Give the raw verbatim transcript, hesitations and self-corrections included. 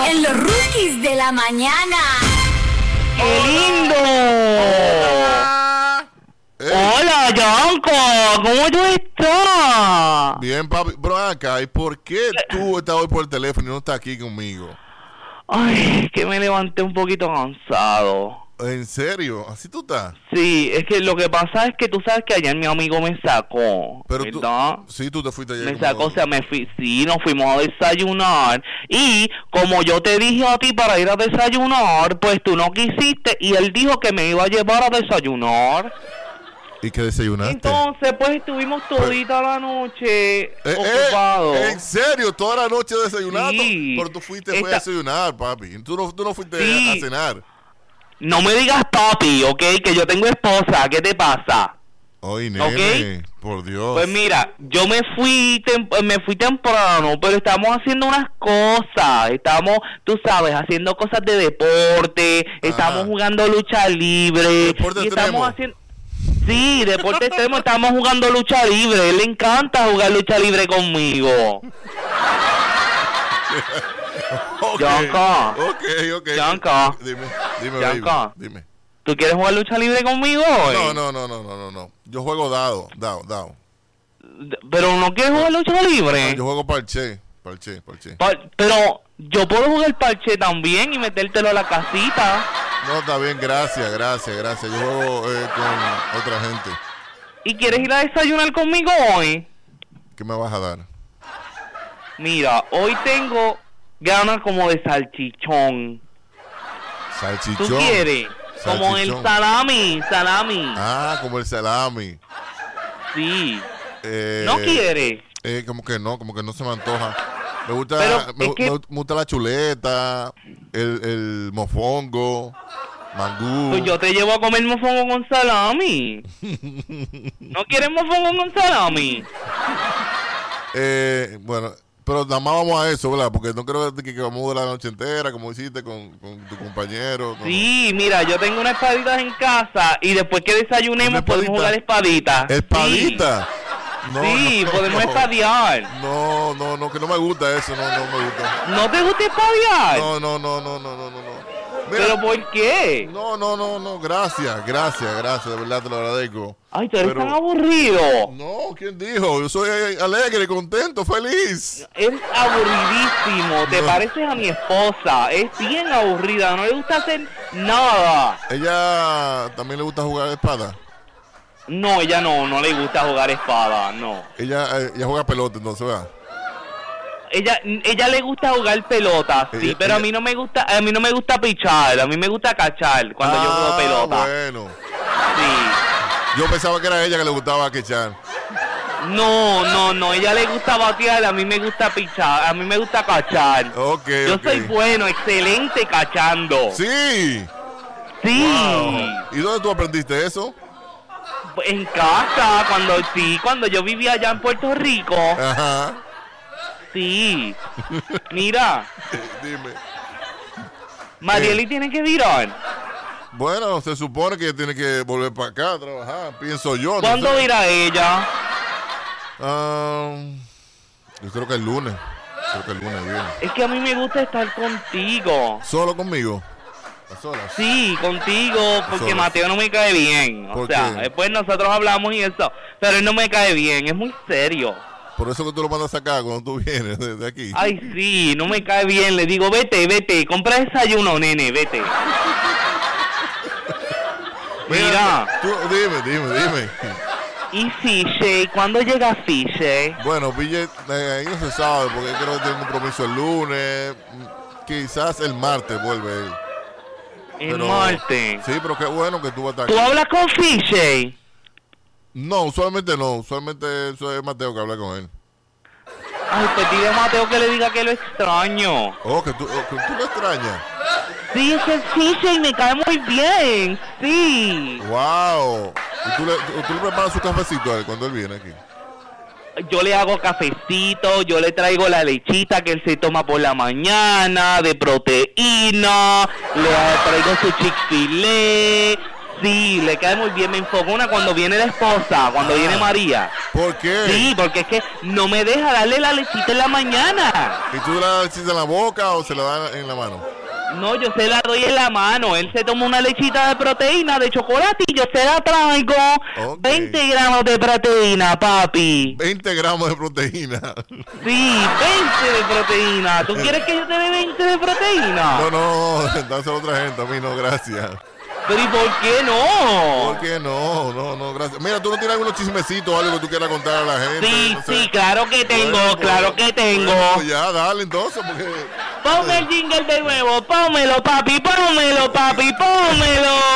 En los Rookies de la mañana. ¡Qué lindo! Hola, hey. Hola, Yanko, ¿cómo tú estás? Bien, papi. Bro, acá, ¿y por qué tú estás hoy por el teléfono y no estás aquí conmigo? Ay, que me levanté un poquito cansado. ¿En serio? ¿Así tú estás? Sí, es que lo que pasa es que tú sabes que ayer mi amigo me sacó, Pero ¿verdad? Tú, sí, tú te fuiste ayer. Me sacó, o sea, me fui, sí, nos fuimos a desayunar. Y como yo te dije a ti para ir a desayunar, pues tú no quisiste y él dijo que me iba a llevar a desayunar. ¿Y qué desayunaste? Entonces, pues estuvimos todita la noche eh, ocupados. Eh, ¿En serio? ¿Toda la noche desayunando? Sí. Pero tú fuiste Esta... fue a desayunar, papi. Tú no, tú no fuiste sí. a cenar. No me digas papi, ¿ok? Que yo tengo esposa. ¿Qué te pasa? Oye, nene, ¿okay? Por Dios. Pues mira, yo me fui tem- me fui temprano, pero estamos haciendo unas cosas. Estamos, tú sabes, haciendo cosas de deporte. Ajá. Estamos jugando lucha libre. Deporte y extremo. Estamos haciendo... Sí, deporte extremo, estamos jugando lucha libre. A él le encanta jugar lucha libre conmigo. Okay. Yanka. Ok, ok. Yanka. Dime, dime, Yanka. baby, dime. ¿Tú quieres jugar lucha libre conmigo hoy? No, no, no, no, no, no, no. Yo juego dado, dado, dado. ¿Pero no quieres jugar lucha libre? No, yo juego parche, parche, parche. Pa- pero yo puedo jugar parche también y metértelo a la casita. No, está bien, gracias, gracias, gracias. Yo juego eh, con otra gente. ¿Y quieres ir a desayunar conmigo hoy? ¿Qué me vas a dar? Mira, hoy tengo ganas como de salchichón. Salchichón. ¿Tú quieres? Salchichón. Como el salami, salami. Ah, como el salami. Sí. Eh, ¿No quieres? Eh, como que no, como que no se me antoja. Me gusta, Pero me, es que... me gusta la chuleta, el, el mofongo, mangú. Pues yo te llevo a comer mofongo con salami. ¿No quieres mofongo con salami? Eh, bueno, pero nada más vamos a eso, ¿verdad? Porque no creo que, que vamos a durar la noche entera, como hiciste con, con tu compañero. No, sí, mira, yo tengo unas espaditas en casa y después que desayunemos podemos jugar espaditas. ¿Espadita? Sí. No, sí, no, podemos no. espadear. No, no, no, que no me gusta eso, no, no me gusta. ¿No te gusta espadear? No, no, no, no, no, no, no. Mira, ¿pero por qué? No, no, no, no, gracias, gracias, gracias, de verdad te lo agradezco. Ay, tú eres Pero... tan aburrido. No, ¿quién dijo? Yo soy alegre, contento, feliz. Eres aburridísimo, te no. pareces a mi esposa, es bien aburrida, no le gusta hacer nada. ¿Ella también le gusta jugar espada? No, ella no, no le gusta jugar espada, no. Ella, eh, ella juega pelota, entonces, ¿verdad? Ella, ella le gusta jugar pelota, sí, ella, pero ella... a mí no me gusta, a mí no me gusta pichar, a mí me gusta cachar cuando ah, yo juego pelota. Bueno. Sí. Yo pensaba que era ella que le gustaba quechar. No, no, no, ella le gusta batear, a mí me gusta pichar, a mí me gusta cachar. Okay, yo okay. soy bueno, excelente cachando. Sí. Sí. Wow. ¿Y dónde tú aprendiste eso? En casa, cuando sí, cuando yo vivía allá en Puerto Rico. Ajá. Sí. Mira. Dime. Marieli eh. tiene que virar. Bueno, se supone que tiene que volver para acá a trabajar, pienso yo. ¿Cuándo no sé. irá ella? Um, yo creo que el lunes. Creo que el lunes viene. Es que a mí me gusta estar contigo. ¿Solo conmigo? ¿A solas? Sí, contigo, porque solas. Mateo no me cae bien. O sea, qué? después nosotros hablamos y eso, pero él no me cae bien, es muy serio. Por eso que tú lo mandas acá cuando tú vienes de, de aquí. Ay, sí, no me cae bien. Le digo, vete, vete, compra desayuno, nene, vete. Mira, Mira. Tú, dime, dime, dime. ¿Y Fishe? ¿Cuándo llega Fishe? Bueno, Ville, eh, ahí no se sabe, porque creo que tiene un compromiso el lunes. Quizás el martes vuelve él. El pero, martes. Sí, pero qué bueno que tú vas a estar ¿Tú aquí. hablas con Fishe? No, usualmente no. Usualmente eso es Mateo que habla con él. Ay, pues dile a Mateo que le diga que lo extraño. Oh, que tú, oh, que tú lo extrañas. Sí, es que es Fishe y me cae muy bien. Sí. Wow. ¿Y tú le, tú, tú le preparas su cafecito a él cuando él viene aquí? Yo le hago cafecito, yo le traigo la lechita que él se toma por la mañana, de proteína, le traigo su Chick-fil-A, Sí, le cae muy bien, me enfogona cuando viene la esposa, cuando Ah. viene María. ¿Por qué? Sí, porque es que no me deja darle la lechita en la mañana. ¿Y tú le das lechita en la boca o se la das en la mano? No, yo se la doy en la mano. Él se toma una lechita de proteína, de chocolate y yo se la traigo. Ok. veinte gramos de proteína, papi. veinte gramos de proteína. Sí, veinte de proteína. ¿Tú quieres que yo te dé veinte de proteína? No, no, dáselo a otra gente, a mí no, gracias. Pero ¿y por qué no? ¿Por qué no? No, no, gracias. Mira, ¿tú no tienes algunos chismecitos o algo que tú quieras contar a la gente? Sí, No sé. sí, claro que tengo, Bueno, claro que tengo. bueno, ya, dale entonces, porque... Ponme el jingle de nuevo, pónmelo, papi, pónmelo, papi, pónmelo.